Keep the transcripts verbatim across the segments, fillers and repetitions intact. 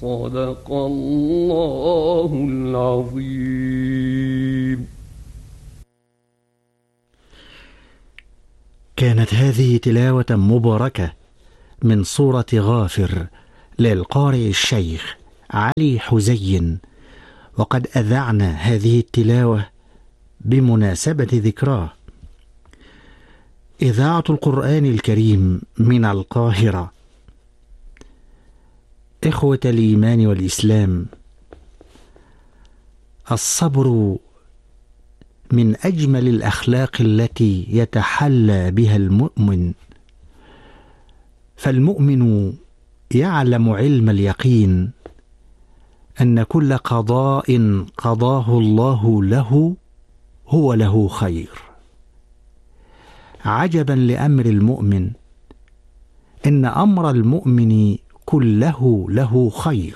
صدق الله العظيم. كانت هذه تلاوة مباركة من سورة غافر للقارئ الشيخ علي حزين، وقد أذعنا هذه التلاوة بمناسبة ذكراه. إذاعة القرآن الكريم من القاهرة. إخوة الإيمان والإسلام، الصبر من أجمل الأخلاق التي يتحلى بها المؤمن، فالمؤمن يعلم علم اليقين أن كل قضاء قضاه الله له هو له خير. عجبا لأمر المؤمن، إن أمر المؤمن كله له خير،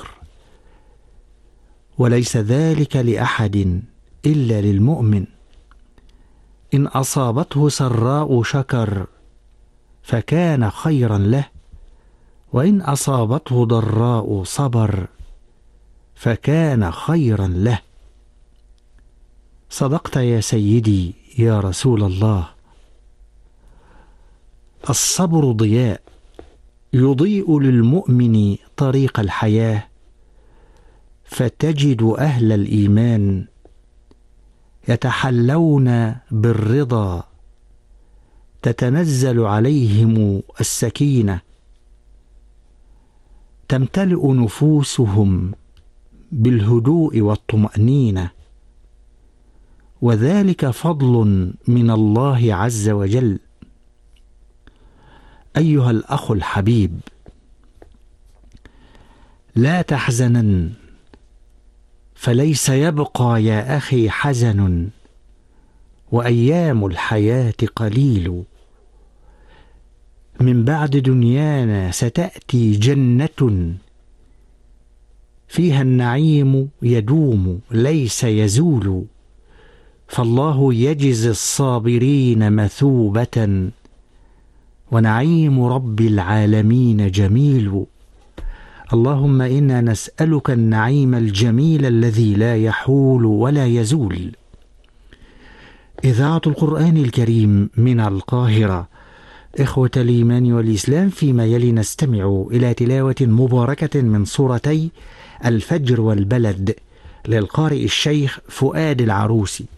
وليس ذلك لأحد إلا للمؤمن. إن أصابته سراء شكر فكان خيرا له، وإن أصابته ضراء صبر فكان خيرا له. صدقت يا سيدي يا رسول الله. الصبر ضياء يضيء للمؤمن طريق الحياة، فتجد أهل الإيمان يتحلون بالرضا، تتنزل عليهم السكينة، تمتلئ نفوسهم بالهدوء والطمأنينة، وذلك فضل من الله عز وجل. أيها الأخ الحبيب، لا تحزنن، فليس يبقى يا أخي حزن، وأيام الحياة قليل. من بعد دنيانا ستأتي جنة فيها النعيم يدوم ليس يزول، فالله يجزي الصابرين مثوبة، ونعيم رب العالمين جميل. اللهم إنا نسألك النعيم الجميل الذي لا يحول ولا يزول. إذاعة القرآن الكريم من القاهرة. إخوة الإيمان والإسلام، فيما يلي نستمع إلى تلاوة مباركة من سورتي الفجر والبلد للقارئ الشيخ فؤاد العروسي.